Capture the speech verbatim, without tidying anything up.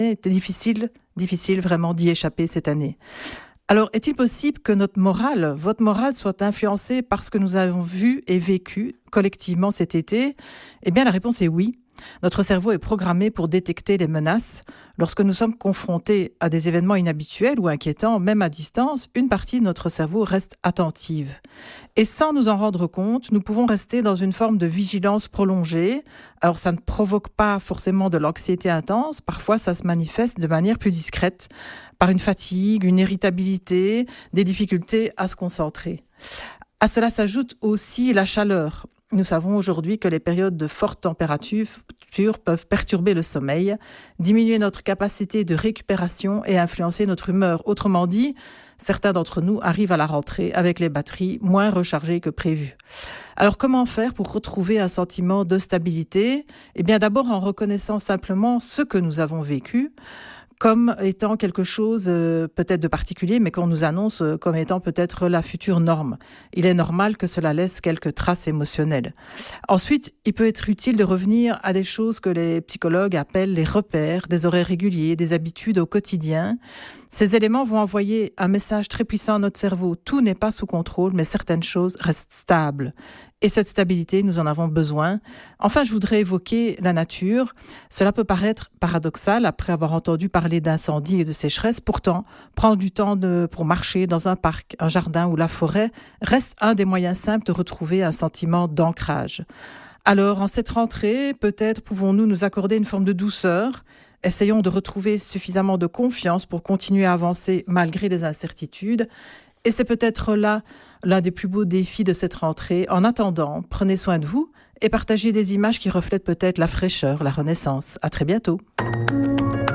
C'était difficile, difficile vraiment d'y échapper cette année. Alors, est-il possible que notre morale, votre morale, soit influencée par ce que nous avons vu et vécu collectivement cet été ? Eh bien, la réponse est oui. Notre cerveau est programmé pour détecter les menaces. Lorsque nous sommes confrontés à des événements inhabituels ou inquiétants, même à distance, une partie de notre cerveau reste attentive. Et sans nous en rendre compte, nous pouvons rester dans une forme de vigilance prolongée. Alors, ça ne provoque pas forcément de l'anxiété intense. Parfois, ça se manifeste de manière plus discrète, par une fatigue, une irritabilité, des difficultés à se concentrer. À cela s'ajoute aussi la chaleur. Nous savons aujourd'hui que les périodes de forte température peuvent perturber le sommeil, diminuer notre capacité de récupération et influencer notre humeur. Autrement dit, certains d'entre nous arrivent à la rentrée avec les batteries moins rechargées que prévu. Alors comment faire pour retrouver un sentiment de stabilité ? Eh bien d'abord en reconnaissant simplement ce que nous avons vécu, comme étant quelque chose euh, peut-être de particulier, mais qu'on nous annonce euh, comme étant peut-être la future norme. Il est normal que cela laisse quelques traces émotionnelles. Ensuite, il peut être utile de revenir à des choses que les psychologues appellent les repères, des horaires réguliers, des habitudes au quotidien. Ces éléments vont envoyer un message très puissant à notre cerveau. Tout n'est pas sous contrôle, mais certaines choses restent stables. Et cette stabilité, nous en avons besoin. Enfin, je voudrais évoquer la nature. Cela peut paraître paradoxal après avoir entendu parler d'incendies et de sécheresse. Pourtant, prendre du temps de, pour marcher dans un parc, un jardin ou la forêt reste un des moyens simples de retrouver un sentiment d'ancrage. Alors, en cette rentrée, peut-être pouvons-nous nous accorder une forme de douceur. Essayons de retrouver suffisamment de confiance pour continuer à avancer malgré les incertitudes. Et c'est peut-être là l'un des plus beaux défis de cette rentrée. En attendant, prenez soin de vous et partagez des images qui reflètent peut-être la fraîcheur, la renaissance. À très bientôt.